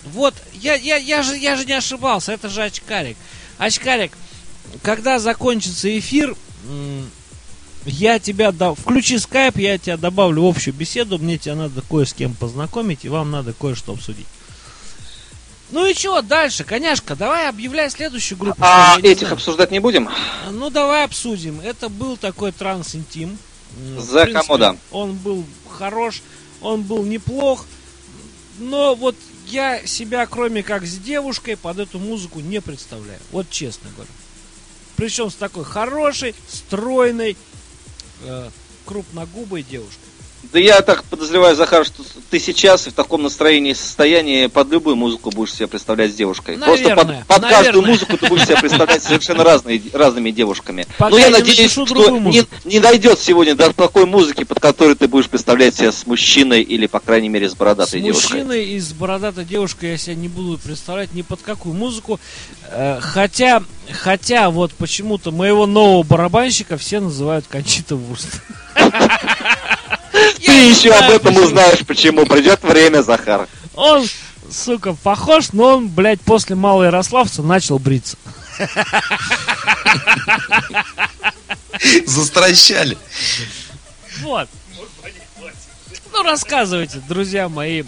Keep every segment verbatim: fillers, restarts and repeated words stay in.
Вот, я, я, я, же, я же не ошибался, это же очкарик. Очкарик, когда закончится эфир, я тебя, до... включи скайп, я тебя добавлю в общую беседу, мне тебя надо кое с кем познакомить, и вам надо кое-что обсудить. Ну и чего дальше, коняшка, давай объявляй следующую группу. А этих знаю. Обсуждать не будем? Ну давай обсудим. Это был такой Транс Интим. За Комода. Он был хорош, он был неплох, но вот я себя, кроме как с девушкой, под эту музыку не представляю. Вот честно говорю. Причем с такой хорошей, стройной, э, крупногубой девушкой. Да я так подозреваю, Захар, что ты сейчас в таком настроении и состоянии под любую музыку будешь себя представлять с девушкой. Наверное, Просто под, под наверное. каждую музыку ты будешь себя представлять совершенно разные, разными девушками. Пока Но я, я надеюсь, что не, не найдет сегодня до такой музыки, под которой ты будешь представлять себя с мужчиной или, по крайней мере, с бородатой с девушкой. С мужчиной и с бородатой девушкой я себя не буду представлять ни под какую музыку. Хотя, хотя вот почему-то моего нового барабанщика все называют Кончита Вурст. Ты еще об этом узнаешь, почему. Придет время, Захар. Он, сука, похож, но он, блядь, после Малоярославца начал бриться. Застращали. Вот. Ну, рассказывайте, друзья мои.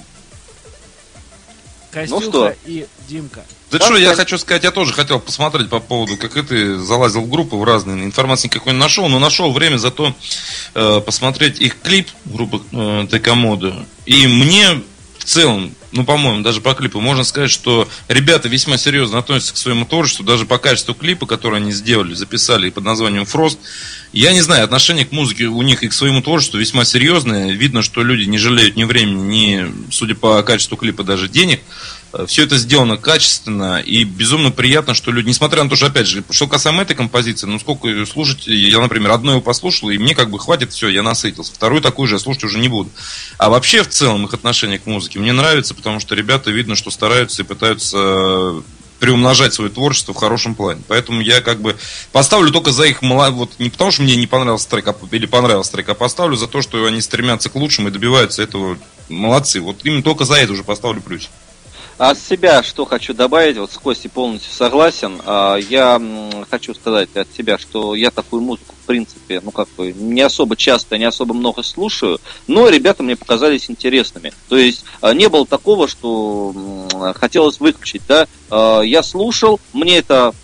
Костюха ну и Димка. Да что, я хочу сказать, я тоже хотел посмотреть по поводу, как это, залазил в группы в разные, информации никакой не нашел, но нашел время зато э, посмотреть их клип группы э, Текамода. И мне в целом, ну, по-моему, даже по клипу можно сказать, что ребята весьма серьезно относятся к своему творчеству, даже по качеству клипа, который они сделали, записали под названием «Фрост». Я не знаю, отношение к музыке у них и к своему творчеству весьма серьезное. Видно, что люди не жалеют ни времени, ни, судя по качеству клипа, даже денег. Все это сделано качественно и безумно приятно, что люди, несмотря на то, что, опять же, что касаемо этой композиции, ну сколько ее слушать, я, например, одну его послушал, и мне как бы хватит, все, я насытился. Вторую такую же я слушать уже не буду. А вообще, в целом, их отношение к музыке мне нравится, потому что ребята, видно, что стараются и пытаются приумножать свое творчество в хорошем плане. Поэтому я как бы поставлю только за их молодость, вот не потому, что мне не понравился трек, а, или понравился трек, а поставлю за то, что они стремятся к лучшему и добиваются этого. Молодцы. Вот именно только за это уже поставлю плюс. А от себя что хочу добавить, вот с Костей полностью согласен. Я хочу сказать от себя, что я такую музыку, в принципе, ну как бы не особо часто, не особо много слушаю, но ребята мне показались интересными. То есть не было такого, что хотелось выключить, да. Я слушал, мне это,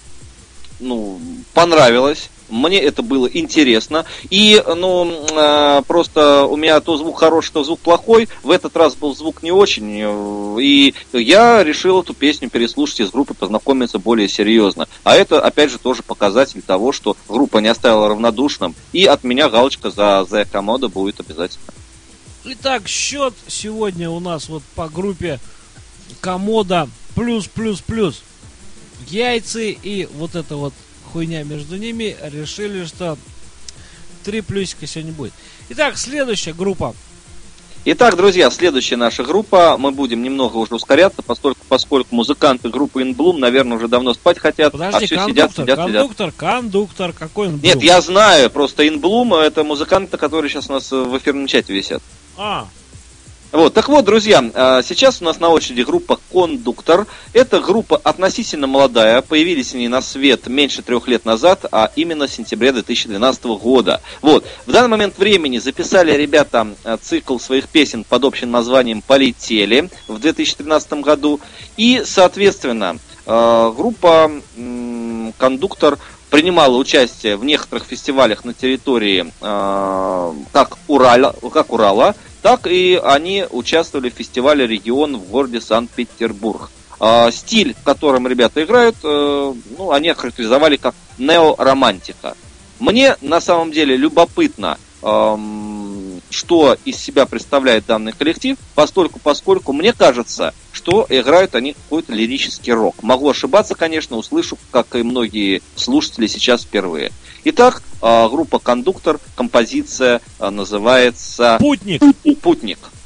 ну, понравилось. Мне это было интересно. И, ну, э, просто у меня то звук хороший, то звук плохой. В этот раз был звук не очень. И я решил эту песню переслушать из группы, познакомиться более серьезно. А это, опять же, тоже показатель того, что группа не оставила равнодушным. И от меня галочка за The Комода будет обязательно. Итак, счет сегодня у нас вот по группе Комода плюс-плюс-плюс. Яйцы и вот это вот хуйня между ними, решили, что три плюсика сегодня будет. Итак, следующая группа. Итак, друзья, следующая наша группа. Мы будем немного уже ускоряться, поскольку, поскольку музыканты группы In Bloom, наверное, уже давно спать хотят. Подожди, а все кондуктор, сидят, сидят, кондуктор, сидят. кондуктор, какой он был? Нет, я знаю, просто In Bloom это музыканты, которые сейчас у нас в эфирном чате висят. А. Вот, так вот, друзья, сейчас у нас на очереди группа «Кондуктор». Это группа относительно молодая, появились они на свет меньше трех лет назад, а именно в сентябре две тысячи двенадцатого года. Вот, в данный момент времени записали ребята цикл своих песен под общим названием «Полетели» в две тысячи тринадцатом году. И, соответственно, группа «Кондуктор» принимала участие в некоторых фестивалях на территории как Урала, как Урала, так и они участвовали в фестивале «Регион» в городе Санкт-Петербург. Э, стиль, в котором ребята играют, э, ну, они охарактеризовали как неоромантика. Мне на самом деле любопытно, э, что из себя представляет данный коллектив, поскольку, поскольку мне кажется, что играют они какой-то лирический рок. Могу ошибаться, конечно, услышу, как и многие слушатели сейчас впервые. Итак, группа «Кондуктор», композиция называется «Путник». «Путник».